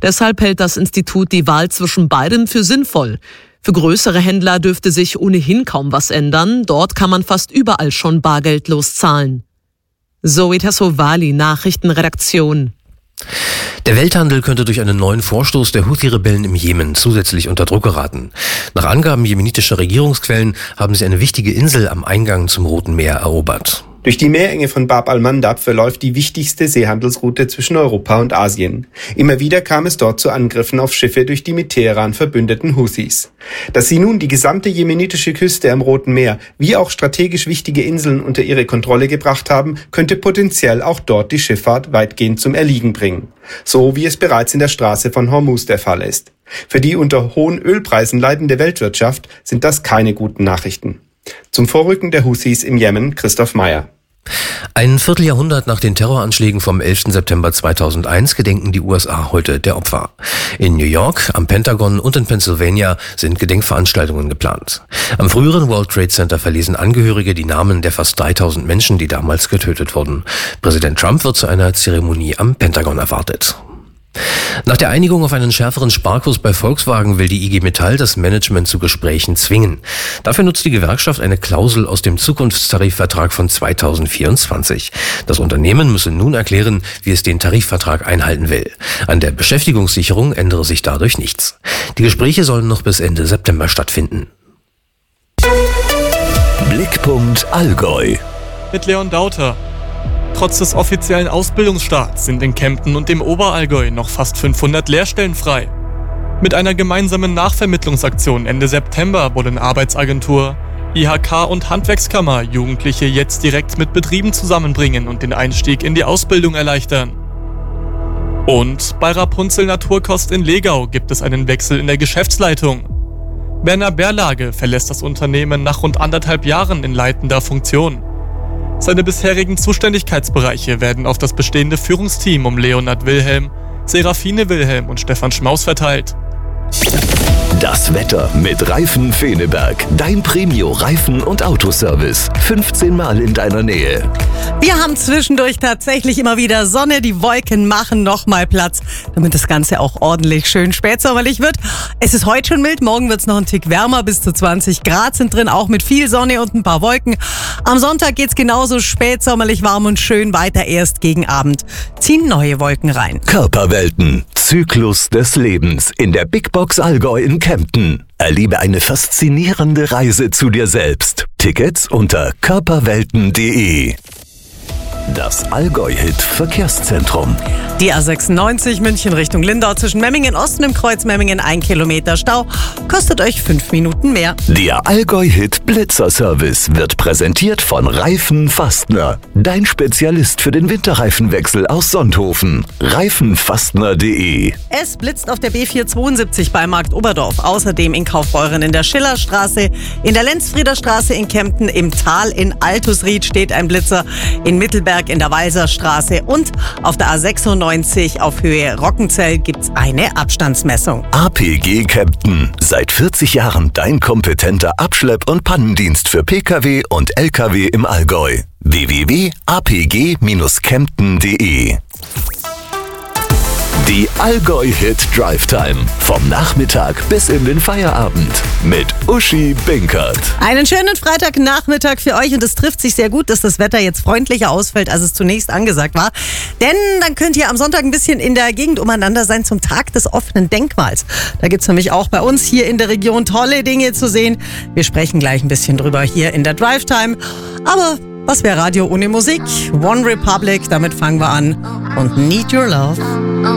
Deshalb hält das Institut die Wahl zwischen beidem für sinnvoll. Für größere Händler dürfte sich ohnehin kaum was ändern. Dort kann man fast überall schon bargeldlos zahlen. Zoe Tassovali, Nachrichtenredaktion. Der Welthandel könnte durch einen neuen Vorstoß der Houthi-Rebellen im Jemen zusätzlich unter Druck geraten. Nach Angaben jemenitischer Regierungsquellen haben sie eine wichtige Insel am Eingang zum Roten Meer erobert. Durch die Meerenge von Bab al-Mandab verläuft die wichtigste Seehandelsroute zwischen Europa und Asien. Immer wieder kam es dort zu Angriffen auf Schiffe durch die mit Teheran verbündeten Houthis. Dass sie nun die gesamte jemenitische Küste am Roten Meer wie auch strategisch wichtige Inseln unter ihre Kontrolle gebracht haben, könnte potenziell auch dort die Schifffahrt weitgehend zum Erliegen bringen. So wie es bereits in der Straße von Hormuz der Fall ist. Für die unter hohen Ölpreisen leidende Weltwirtschaft sind das keine guten Nachrichten. Zum Vorrücken der Houthis im Jemen, Christoph Meyer. Ein Vierteljahrhundert nach den Terroranschlägen vom 11. September 2001 gedenken die USA heute der Opfer. In New York, am Pentagon und in Pennsylvania sind Gedenkveranstaltungen geplant. Am früheren World Trade Center verlesen Angehörige die Namen der fast 3000 Menschen, die damals getötet wurden. Präsident Trump wird zu einer Zeremonie am Pentagon erwartet. Nach der Einigung auf einen schärferen Sparkurs bei Volkswagen will die IG Metall das Management zu Gesprächen zwingen. Dafür nutzt die Gewerkschaft eine Klausel aus dem Zukunftstarifvertrag von 2024. Das Unternehmen müsse nun erklären, wie es den Tarifvertrag einhalten will. An der Beschäftigungssicherung ändere sich dadurch nichts. Die Gespräche sollen noch bis Ende September stattfinden. Blickpunkt Allgäu mit Leon Dauter. Trotz des offiziellen Ausbildungsstarts sind in Kempten und dem Oberallgäu noch fast 500 Lehrstellen frei. Mit einer gemeinsamen Nachvermittlungsaktion Ende September wollen Arbeitsagentur, IHK und Handwerkskammer Jugendliche jetzt direkt mit Betrieben zusammenbringen und den Einstieg in die Ausbildung erleichtern. Und bei Rapunzel Naturkost in Legau gibt es einen Wechsel in der Geschäftsleitung. Werner Berlage verlässt das Unternehmen nach rund 1,5 Jahren in leitender Funktion. Seine bisherigen Zuständigkeitsbereiche werden auf das bestehende Führungsteam um Leonhard Wilhelm, Serafine Wilhelm und Stefan Schmaus verteilt. Das Wetter mit Reifen Feneberg. Dein Premio-Reifen- und Autoservice. 15 Mal in deiner Nähe. Wir haben zwischendurch tatsächlich immer wieder Sonne. Die Wolken machen nochmal Platz, damit das Ganze auch ordentlich schön spätsommerlich wird. Es ist heute schon mild, morgen wird es noch ein Tick wärmer. Bis zu 20 Grad sind drin, auch mit viel Sonne und ein paar Wolken. Am Sonntag geht's genauso spätsommerlich warm und schön weiter. Erst gegen Abend ziehen neue Wolken rein. Körperwelten. Zyklus des Lebens in der Big Box Allgäu in Kempten. Erlebe eine faszinierende Reise zu dir selbst. Tickets unter körperwelten.de. Das Allgäu-Hit Verkehrszentrum. Die A96 München Richtung Lindau zwischen Memmingen Osten im Kreuz Memmingen 1 Kilometer Stau. Kostet euch 5 Minuten mehr. Der Allgäu-Hit Blitzer-Service wird präsentiert von Reifen Fastner. Dein Spezialist für den Winterreifenwechsel aus Sonthofen. Reifenfastner.de. Es blitzt auf der B472 bei Markt Oberdorf. Außerdem in Kaufbeuren in der Schillerstraße, in der Lenzfrieder Straße in Kempten, im Tal in Altusried steht ein Blitzer, in Mittelberg in der Walserstraße und auf der A96 auf Höhe Rockenzell gibt's eine Abstandsmessung. APG Kempten. Seit 40 Jahren dein kompetenter Abschlepp- und Pannendienst für Pkw und Lkw im Allgäu. www.apg-kempten.de. Die Allgäu-Hit Drive Time. Vom Nachmittag bis in den Feierabend. Mit Uschi Binkert. Einen schönen Freitagnachmittag für euch und es trifft sich sehr gut, dass das Wetter jetzt freundlicher ausfällt, als es zunächst angesagt war. Denn dann könnt ihr am Sonntag ein bisschen in der Gegend umeinander sein zum Tag des offenen Denkmals. Da gibt's nämlich auch bei uns hier in der Region tolle Dinge zu sehen. Wir sprechen gleich ein bisschen drüber hier in der Drive Time. Aber was wäre Radio ohne Musik? One Republic, damit fangen wir an. Und Need Your Love.